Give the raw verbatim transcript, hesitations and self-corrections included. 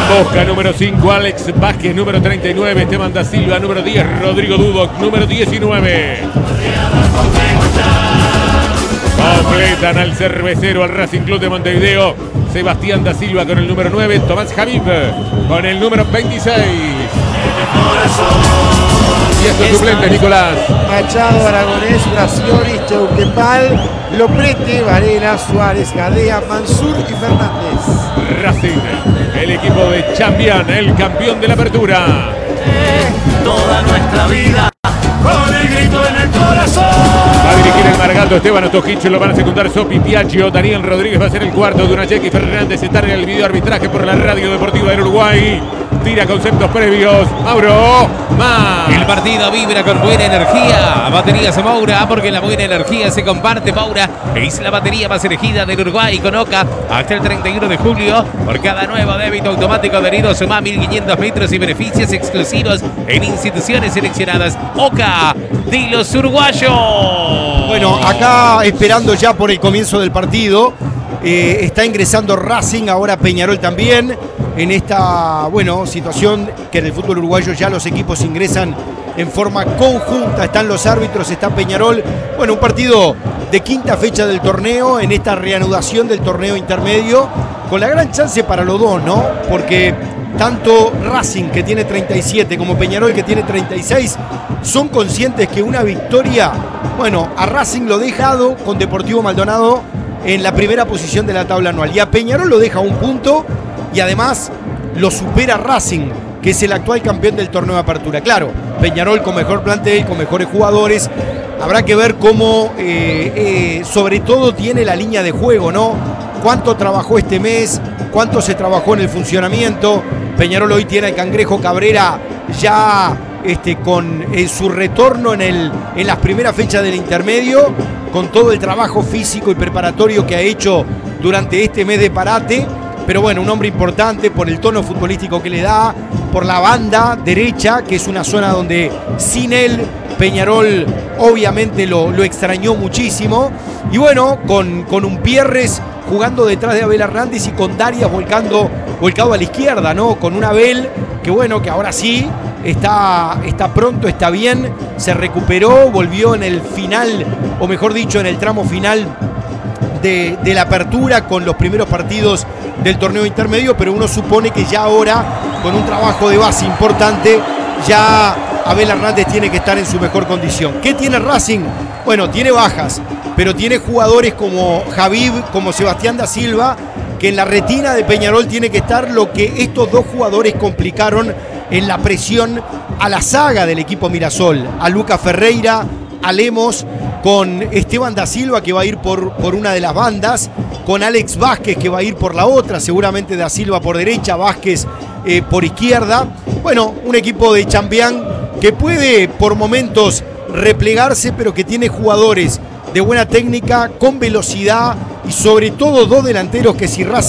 Mosca, número cinco, Alex Vázquez, número treinta y nueve, Esteban da Silva, número diez, Rodrigo Duboc, número diecinueve. Completan al cervecero, al Racing Club de Montevideo, Sebastián da Silva con el número nueve, Tomás Javib con el número veintiséis. Y estos suplentes, Nicolás: Machado, Aragonés, Braciolis, Chauquepal, Loprete, Varela, Suárez, Gadea, Mansur y Fernández. Racing, el equipo de Champián, el campeón de la apertura. Eh, toda nuestra vida con el grito en el corazón. Va a dirigir el Margato, Esteban Otojicho, lo van a secundar Sopi Piaggio, Daniel Rodríguez va a ser el cuarto, Dunayeki Fernández está en el video arbitraje por la Radio Deportiva del Uruguay. Tira conceptos previos, Mauro más. El partido vibra con buena energía. Baterías Maura, porque la buena energía se comparte. Maura es la batería más elegida del Uruguay con Oca hasta el treinta y uno de julio. Por cada nuevo débito automático adherido suma mil quinientos litros y beneficios exclusivos en instituciones seleccionadas. Oca de los uruguayos. Bueno, acá esperando ya por el comienzo del partido. Eh, está ingresando Racing, ahora Peñarol también. En esta, bueno, situación que en el fútbol uruguayo ya los equipos ingresan en forma conjunta. Están los árbitros, está Peñarol. Bueno, un partido de quinta fecha del torneo, en esta reanudación del torneo intermedio, con la gran chance para los dos, ¿no? Porque tanto Racing, que tiene treinta y siete, como Peñarol, que tiene treinta y seis, son conscientes que una victoria, bueno, a Racing lo dejado con Deportivo Maldonado en la primera posición de la tabla anual, y a Peñarol lo deja a un punto, y además lo supera Racing, que es el actual campeón del torneo de apertura. Claro, Peñarol con mejor plantel, con mejores jugadores. Habrá que ver cómo, eh, eh, sobre todo, tiene la línea de juego, ¿no? Cuánto trabajó este mes, cuánto se trabajó en el funcionamiento. Peñarol hoy tiene al Cangrejo Cabrera ya este, con eh, su retorno en, el, en las primeras fechas del intermedio, con todo el trabajo físico y preparatorio que ha hecho durante este mes de parate. Pero bueno, un hombre importante por el tono futbolístico que le da, por la banda derecha, que es una zona donde sin él Peñarol obviamente lo, lo extrañó muchísimo. Y bueno, con, con un Pierres jugando detrás de Abel Hernández y con Darias volcando, volcado a la izquierda, ¿no? Con un Abel que bueno, que ahora sí está, está pronto, está bien, se recuperó, volvió en el final, o mejor dicho, en el tramo final De, de la apertura con los primeros partidos del torneo intermedio, pero uno supone que ya ahora, con un trabajo de base importante, ya Abel Hernández tiene que estar en su mejor condición. ¿Qué tiene Racing? Bueno, tiene bajas, pero tiene jugadores como Javib, como Sebastián da Silva, que en la retina de Peñarol tiene que estar, lo que estos dos jugadores complicaron en la presión a la saga del equipo Mirasol, a Lucas Ferreira, a Lemos, con Esteban da Silva, que va a ir por, por una de las bandas, con Alex Vázquez, que va a ir por la otra, seguramente da Silva por derecha, Vázquez eh, por izquierda. Bueno, un equipo de Champián que puede por momentos replegarse, pero que tiene jugadores de buena técnica, con velocidad y sobre todo dos delanteros que si Racing